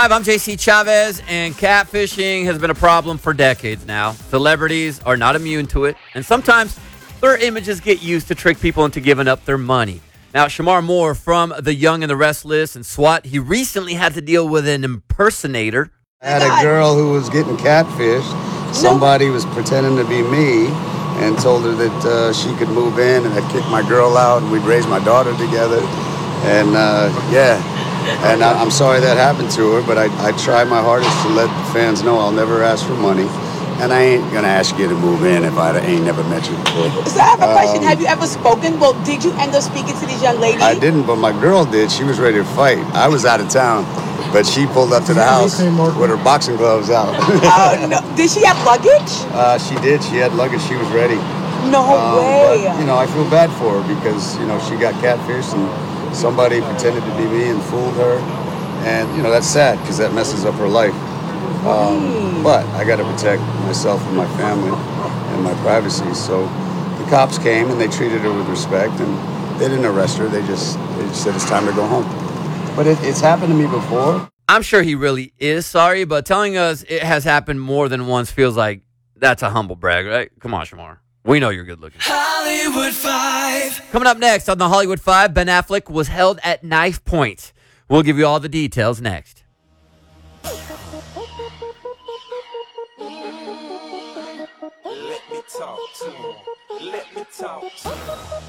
Hi, I'm JC Chavez, and catfishing has been a problem for decades now. Celebrities are not immune to it, and sometimes their images get used to trick people into giving up their money. Now, Shamar Moore from The Young and the Restless and SWAT, he recently had to deal with an impersonator. I had a girl who was getting catfished. Somebody was pretending to be me and told her that she could move in, and I'd kick my girl out, and we'd raise my daughter together. And I'm sorry that happened to her, but I try my hardest to let the fans know I'll never ask for money. And I ain't going to ask you to move in if I ain't never met you before. So I have a question. Have you ever spoken? Well, did you end up speaking to this young lady? I didn't, but my girl did. She was ready to fight. I was out of town, but she pulled up to the house with her boxing gloves out. No. Did she have luggage? She did. She had luggage. She was ready. No way. But, I feel bad for her because, she got catfished and somebody pretended to be me and fooled her. And, that's sad because that messes up her life. But I got to protect myself and my family and my privacy. So the cops came and they treated her with respect, and they didn't arrest her. They just said it's time to go home. But it's happened to me before. I'm sure he really is sorry, but telling us it has happened more than once feels like that's a humble brag, right? Come on, Shamar. We know you're good looking. Hollywood 5. Coming up next on the Hollywood 5, Ben Affleck was held at knife point. We'll give you all the details next. Let me talk to him. Let me talk to him.